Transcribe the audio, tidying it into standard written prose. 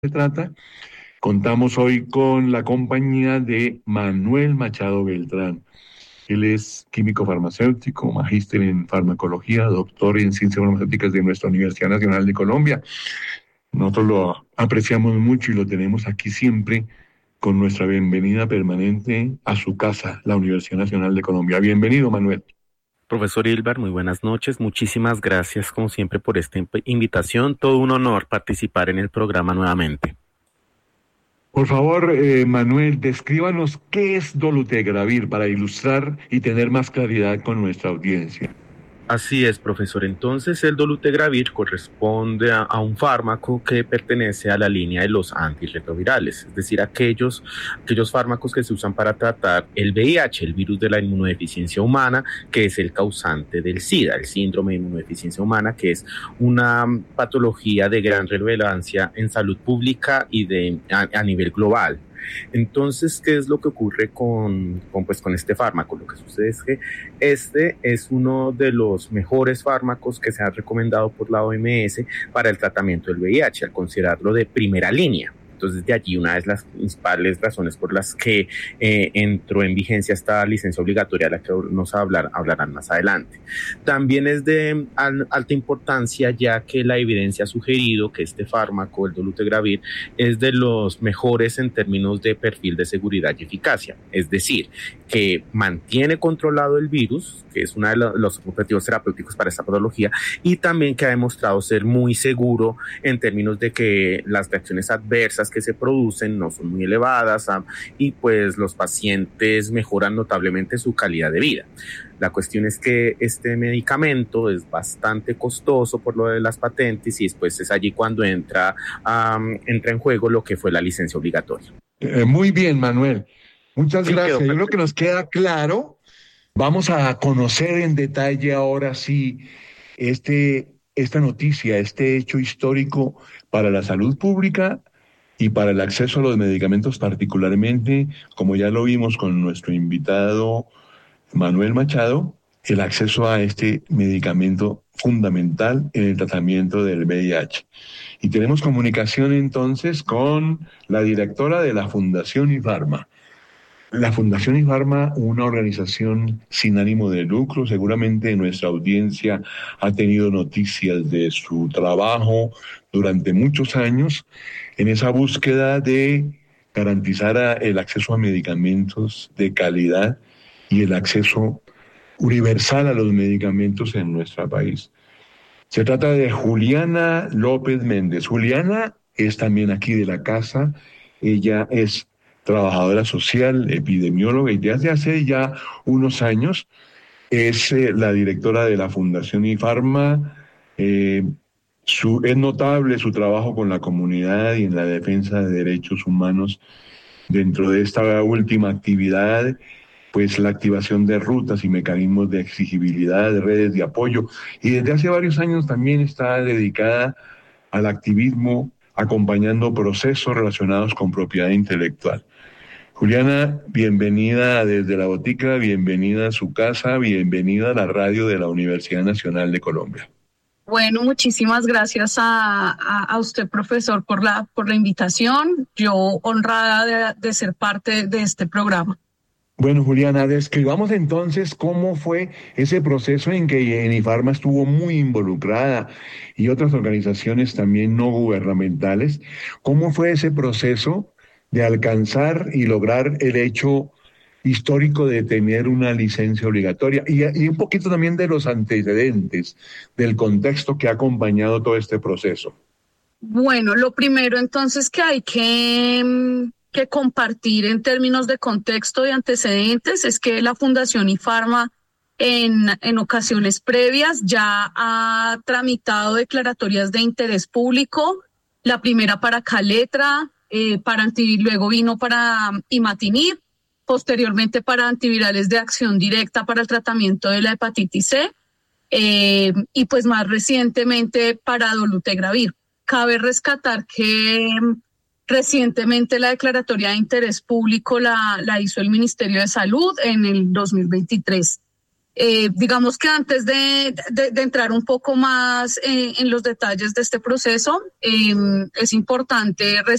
se trata. Contamos hoy con la compañía de Manuel Machado Beltrán. Él es químico farmacéutico, magíster en farmacología, doctor en ciencias farmacéuticas de nuestra Universidad Nacional de Colombia. Nosotros lo apreciamos mucho y lo tenemos aquí siempre con nuestra bienvenida permanente a su casa, la Universidad Nacional de Colombia. Bienvenido, Manuel. Profesor Ilvar, muy buenas noches. Muchísimas gracias, como siempre, por esta invitación. Todo un honor participar en el programa nuevamente. Por favor, Manuel, descríbanos qué es dolutegravir para ilustrar y tener más claridad con nuestra audiencia. Así es, profesor. Entonces, el dolutegravir corresponde a un fármaco que pertenece a la línea de los antirretrovirales, es decir, aquellos fármacos que se usan para tratar el VIH, el virus de la inmunodeficiencia humana, que es el causante del SIDA, el síndrome de inmunodeficiencia humana, que es una patología de gran relevancia en salud pública y a nivel global. Entonces, ¿qué es lo que ocurre con este fármaco? Lo que sucede es que este es uno de los mejores fármacos que se ha recomendado por la OMS para el tratamiento del VIH, al considerarlo de primera línea. Entonces, de allí una de las principales razones por las que entró en vigencia esta licencia obligatoria, de la que nos hablarán más adelante. También es de alta importancia, ya que la evidencia ha sugerido que este fármaco, el dolutegravir, es de los mejores en términos de perfil de seguridad y eficacia. Es decir, que mantiene controlado el virus, que es uno de los objetivos terapéuticos para esta patología, y también que ha demostrado ser muy seguro en términos de que las reacciones adversas que se producen no son muy elevadas, y pues los pacientes mejoran notablemente su calidad de vida. La cuestión es que este medicamento es bastante costoso por lo de las patentes, y después es allí cuando entra en juego lo que fue la licencia obligatoria. Muy bien, Manuel. Muchas gracias. Yo creo que nos queda claro. Vamos a conocer en detalle ahora sí esta noticia, este hecho histórico para la salud pública y para el acceso a los medicamentos, particularmente, como ya lo vimos con nuestro invitado Manuel Machado, el acceso a este medicamento fundamental en el tratamiento del VIH. Y tenemos comunicación entonces con la directora de la Fundación IFARMA. La Fundación IFARMA, una organización sin ánimo de lucro, seguramente nuestra audiencia ha tenido noticias de su trabajo durante muchos años en esa búsqueda de garantizar el acceso a medicamentos de calidad y el acceso universal a los medicamentos en nuestro país. Se trata de Juliana López Méndez. Juliana es también aquí de la casa. Ella es trabajadora social, epidemióloga, y desde hace ya unos años es la directora de la Fundación IFARMA. Es notable su trabajo con la comunidad y en la defensa de derechos humanos. Dentro de esta última actividad, pues la activación de rutas y mecanismos de exigibilidad, de redes de apoyo, y desde hace varios años también está dedicada al activismo, acompañando procesos relacionados con propiedad intelectual. Juliana, bienvenida desde la botica, bienvenida a su casa, bienvenida a la radio de la Universidad Nacional de Colombia. Bueno, muchísimas gracias a usted, profesor, por la invitación. Yo honrada de ser parte de este programa. Bueno, Juliana, describamos entonces cómo fue ese proceso en que IFARMA estuvo muy involucrada y otras organizaciones también no gubernamentales. ¿Cómo fue ese proceso de alcanzar y lograr el hecho histórico de tener una licencia obligatoria y un poquito también de los antecedentes, del contexto que ha acompañado todo este proceso? Bueno, lo primero entonces que hay que compartir en términos de contexto y antecedentes es que la Fundación IFARMA en ocasiones previas ya ha tramitado declaratorias de interés público, la primera para Caletra, luego vino para Imatinib, posteriormente para antivirales de acción directa para el tratamiento de la hepatitis C, y pues más recientemente para dolutegravir. Cabe rescatar que recientemente la declaratoria de interés público la hizo el Ministerio de Salud en el 2023. Digamos que antes de entrar un poco más en los detalles de este proceso, es importante